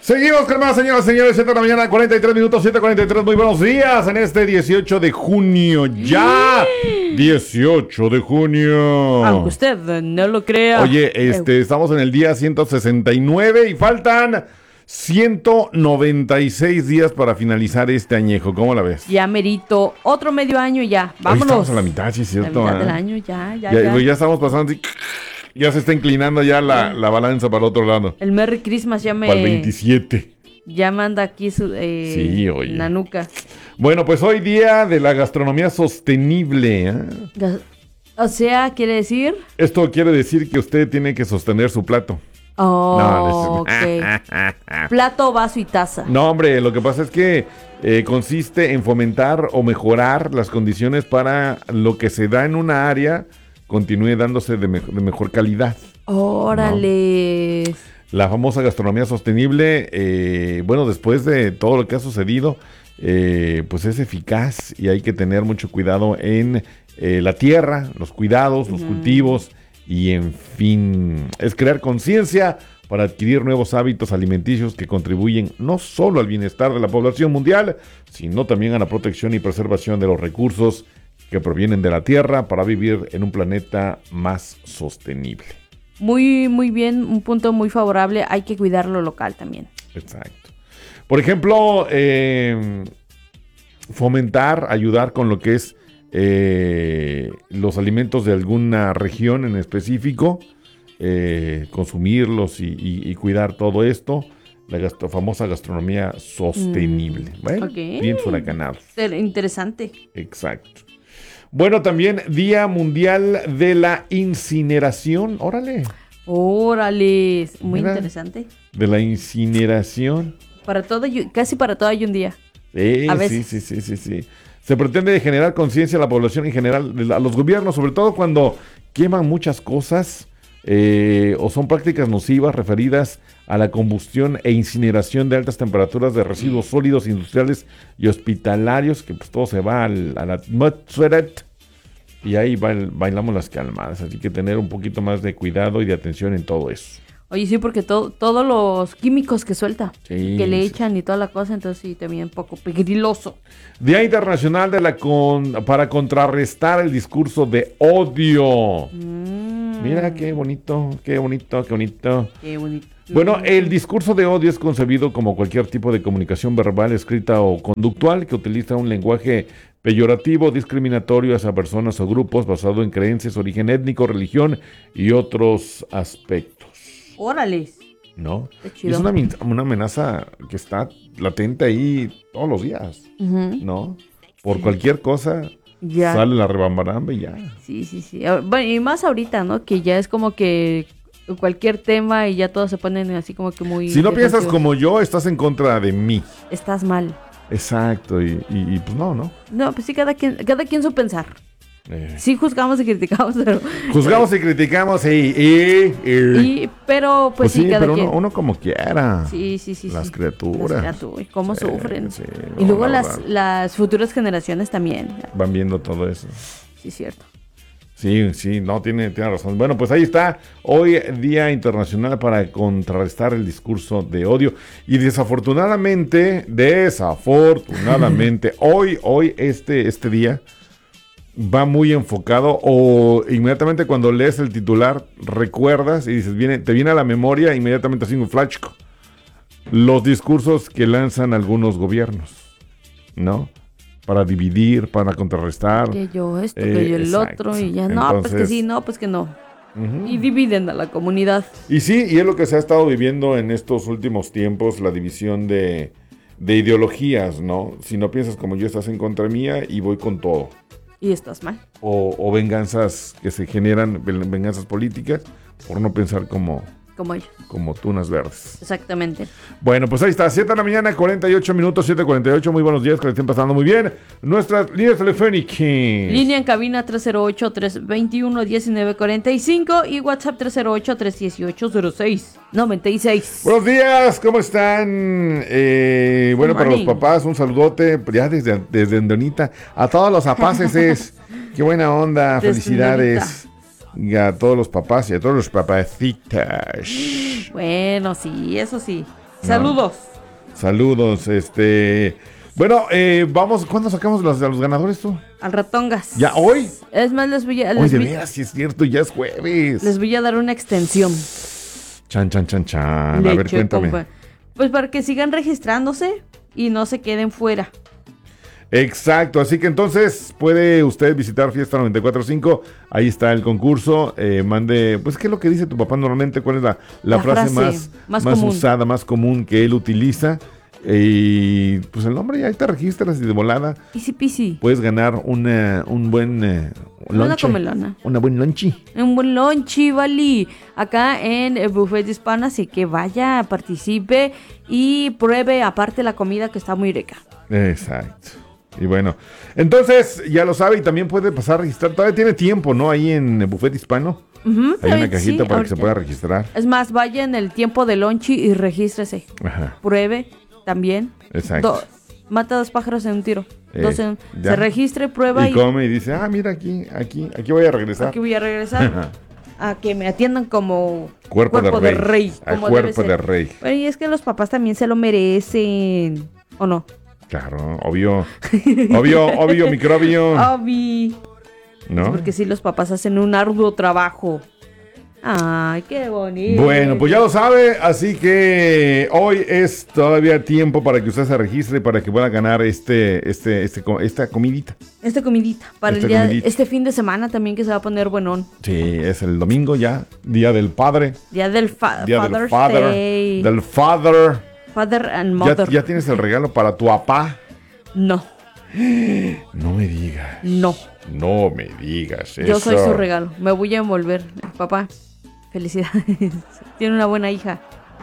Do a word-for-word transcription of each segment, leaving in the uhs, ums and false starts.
Seguimos con más, señoras y señores. siete de la mañana, cuarenta y tres minutos, siete cuarenta y tres. Muy buenos días en este dieciocho de junio. Ya, dieciocho de junio. Aunque usted no lo crea. Oye, este, estamos en el día ciento sesenta y nueve y faltan ciento noventa y seis días para finalizar este añejo. ¿Cómo la ves? Ya merito otro medio año ya. Vámonos. Hoy estamos a la mitad, sí es cierto. La mitad ¿eh? del año, ya, ya, ya, ya. ya estamos pasando así. Ya se está inclinando ya la, la balanza para el otro lado. El Merry Christmas ya me... Para el veintisiete. Ya manda aquí su... Eh, Sí, oye. la nuca. Bueno, pues hoy día de la gastronomía sostenible. ¿eh? Ga- O sea, ¿quiere decir? Esto quiere decir que usted tiene que sostener su plato. Oh, No, ok. Plato, vaso y taza. No, hombre, lo que pasa es que eh, consiste en fomentar o mejorar las condiciones para lo que se da en una área continúe dándose de, me- de mejor calidad. Órale. La famosa gastronomía sostenible, eh, bueno, después de todo lo que ha sucedido, eh, pues es eficaz y hay que tener mucho cuidado en eh, la tierra, los cuidados, los Ujú. cultivos y en fin, es crear conciencia para adquirir nuevos hábitos alimenticios que contribuyen no solo al bienestar de la población mundial, sino también a la protección y preservación de los recursos que provienen de la tierra para vivir en un planeta más sostenible. Muy, muy bien. Un punto muy favorable. Hay que cuidar lo local también. Exacto. Por ejemplo, eh, fomentar, ayudar con lo que es eh, los alimentos de alguna región en específico, eh, consumirlos y, y- y cuidar todo esto, la gastro- famosa gastronomía sostenible. Mm, Bueno, ok. bien huracanado. Inter- Interesante. Exacto. Bueno, también Día Mundial de la Incineración. Órale. Órale. Muy Mira. interesante. De la incineración. Para todo, hay- casi para todo hay un día. Sí, A sí, veces. sí, sí, sí, sí. Se pretende generar conciencia a la población en general, de la- a los gobiernos, sobre todo cuando queman muchas cosas eh, o son prácticas nocivas referidas a la combustión e incineración de altas temperaturas de residuos sólidos industriales y hospitalarios, que pues todo se va al, a la atmósfera y ahí bail- bailamos las calmadas. Así que tener un poquito más de cuidado y de atención en todo eso. Oye, sí, porque todo, todos los químicos que suelta, Sí, que le sí. echan y toda la cosa, entonces sí, también un poco pegriloso. Día Internacional de la con- para contrarrestar el discurso de odio. Mm, Mira qué bonito, qué bonito, qué bonito. Qué bonito. Bueno, el discurso de odio es concebido como cualquier tipo de comunicación verbal, escrita o conductual que utiliza un lenguaje peyorativo, discriminatorio hacia personas o grupos basado en creencias, origen étnico, religión y otros aspectos, Órale. ¿no? Qué chido. Es una, min- una amenaza que está latente ahí todos los días, Ujú. ¿no? Por cualquier cosa Ya. sale la rebambaramba y ya. Sí, sí, sí. Ah, Bueno, y más ahorita, ¿no? Que ya es como que cualquier tema y ya todos se ponen así como que muy... Si no piensas defensivos. como yo, estás en contra de mí. Estás mal. Exacto, y, y- y pues no, ¿no? No, pues sí, cada quien, cada quien su pensar. Eh, Sí juzgamos y criticamos, pero... Juzgamos y criticamos y... y, y- Y, pero pues, pues sí, sí, cada pero quien... uno, uno como quiera. Sí, sí, sí. Las sí. criaturas. Las criaturas, cómo Sí, sufren. sí, y no, luego la las, verdad. las futuras generaciones también. Van viendo todo eso. Sí, cierto. Sí, sí, no, tiene, tiene razón. Bueno, pues ahí está. Hoy Día Internacional para contrarrestar el discurso de odio. Y desafortunadamente, desafortunadamente, hoy, hoy, este, este día va muy enfocado o inmediatamente cuando lees el titular recuerdas y dices, viene, te viene a la memoria inmediatamente así un flash. Los discursos que lanzan algunos gobiernos, ¿no? Para dividir, para contrarrestar. Que yo esto, Eh, que yo el exacto. otro y ya. No, pues que Entonces- sí, no, pues que no. Ujú. Y dividen a la comunidad. Y sí, y es lo que se ha estado viviendo en estos últimos tiempos, la división de, de ideologías, ¿no? Si no piensas como yo, estás en contra mía y voy con todo. Y estás mal. O, o venganzas que se generan, ven- venganzas políticas, por no pensar como, Como ellos. como tunas verdes. Exactamente. Bueno, pues ahí está, siete de la mañana, cuarenta y ocho minutos, siete cuarenta y ocho, muy buenos días, que le estén pasando muy bien. Nuestras líneas telefónicas. Línea en cabina tres cero ocho, tres dos uno, uno nueve cuatro cinco y WhatsApp tres cero ocho, tres uno ocho, cero seis nueve seis. Buenos días, ¿cómo están? Eh, bueno, Good para los morning. papás, un saludote, ya desde, desde Endonita. A todos los apaces es, qué buena onda, Desde felicidades. Y a todos los papás y a todos los papacitas. Bueno, sí, eso sí. Saludos. Saludos, este... Bueno, eh, vamos, ¿cuándo sacamos los, a los ganadores tú? Al Ratongas. ¿Ya hoy? Es más, les voy a... Hoy Les, de voy, veras, sí es cierto, ya es jueves. les voy a dar una extensión. Chan, chan, chan, chan. Le A ver, eché, cuéntame. compa. Pues para que sigan registrándose y no se queden fuera. Exacto, así que entonces puede usted visitar Fiesta noventa y cuatro punto cinco, ahí está el concurso, eh, mande, pues ¿qué es lo que dice tu papá normalmente? ¿Cuál es la, la, La frase, frase más, más más común. usada, más común que él utiliza? Y pues el nombre, y ahí te registras y de volada Easy peasy. puedes ganar una, un buen eh, Una lonche. comelona. Una buen lonchi. Un buen lonchi, Vali. Acá en el Buffet de Hispana, así que vaya, participe y pruebe aparte la comida que está muy rica. Exacto. Y bueno, entonces ya lo sabe y también puede pasar a registrar. Todavía tiene tiempo, ¿no? Ahí en el Buffet Hispano. Ujú, Hay una sí, cajita para ahorita. que se pueda registrar. Es más, vaya en el tiempo de lonchi y regístrese. Ajá. Pruebe también. Exacto. Do- mata dos pájaros en un tiro. Eh, Dos en- ya. se registre, prueba Y y, come y dice, ah, mira aquí, aquí, aquí voy a regresar. aquí voy a regresar a que me atiendan como Cuerpo, de rey. A como debe cuerpo ser. de rey. Pero y es que los papás también se lo merecen, ¿o no? Claro, obvio. Obvio, obvio, microbio. Obvi. ¿No? Porque sí, los papás hacen un arduo trabajo. Ay, qué bonito. Bueno, pues ya lo sabe, así que hoy es todavía tiempo para que usted se registre para que pueda ganar este, este, este, co- esta comidita. Esta comidita. Para Esta el día, comidita. este fin de semana también que se va a poner buenón. Sí, es el domingo ya, Día del Padre, Día del fa- Día Father's del Father, Day. del Father. Father and Ya, Mother. ya tienes el regalo para tu papá. No, No me digas, no. no me digas eso. Yo soy su regalo. Me voy a envolver. Papá, felicidades. Tiene una buena hija.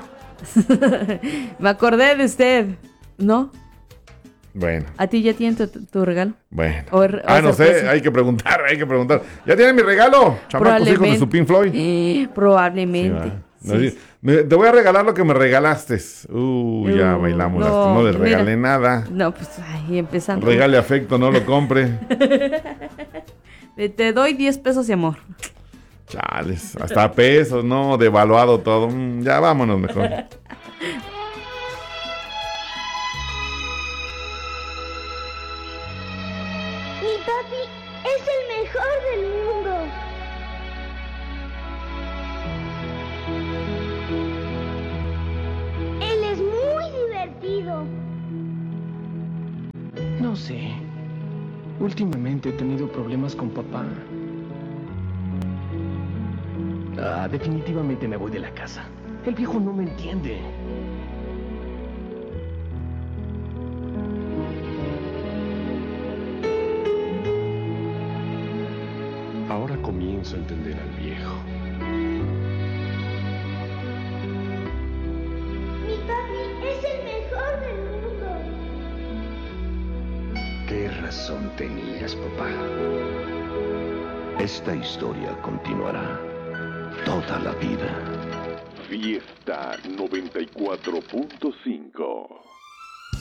Me acordé de usted. ¿No? Bueno, ¿A ti ya tienen tu, tu regalo? bueno. O er- o Ah, no sé, sorpresa. hay que preguntar, hay que preguntar. ¿Ya tiene mi regalo? Chamacos hijos de su Pink Floyd. Eh, Sí, probablemente. va. No, Sí. sí. Me- te voy a regalar lo que me regalaste. Uh, ya Uh, bailamos. no, hasta no le mira. regalé nada. No, pues ahí empezando. Regale afecto, no lo compre. Te- Te doy diez pesos de amor. Chales, hasta pesos, no, devaluado todo. Mm, ya vámonos mejor. Mi papi es el mejor del mundo. Él es muy divertido. No sé. Últimamente he tenido problemas con papá. Ah, definitivamente me voy de la casa. El viejo no me entiende. Ahora comienzo a entender al viejo. Mi papi es el mejor del mundo. ¿Qué razón tenías, papá? Esta historia continuará toda la vida. Fiesta noventa y cuatro punto cinco.